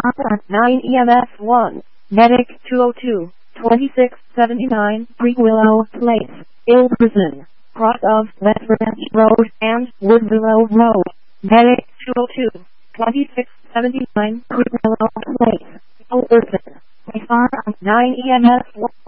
on 9 EMS 1, Medic 202, 2679, Willow Place, Ilderson, cross of West Ranch Road and Woodville Road, Medic 202, 2679, Willow Place, Ilderson. We are on 9 EMS 1.